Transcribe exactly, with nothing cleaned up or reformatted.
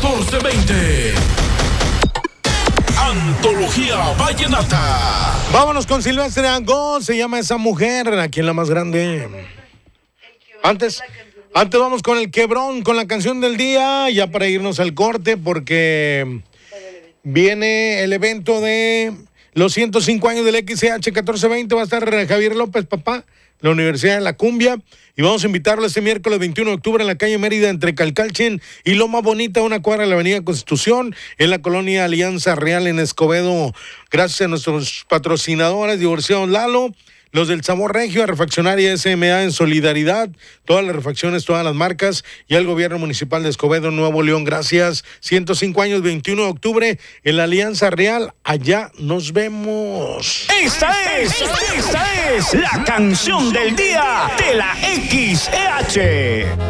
catorce veinte. Antología Vallenata. Vámonos con Silvestre Dangond, se llama Esa Mujer, aquí en La Más Grande. Antes, antes vamos con el quebrón, con la canción del día, ya para irnos al corte, porque viene el evento de los ciento cinco años del X C H catorce veinte, va a estar Javier López, papá, la Universidad de la Cumbia, y vamos a invitarlo este miércoles veintiuno de octubre en la calle Mérida, entre Calcalchen y Loma Bonita, una cuadra de la avenida Constitución, en la colonia Alianza Real en Escobedo. Gracias a nuestros patrocinadores, Divorciados Lalo, los del Sabor Regio, a Refaccionaria S M A en solidaridad, todas las refacciones, todas las marcas, y al Gobierno Municipal de Escobedo, Nuevo León. Gracias. ciento cinco años, veintiuno de octubre, en la Alianza Real. Allá nos vemos. Esta es, esta es la canción del día de la X C H.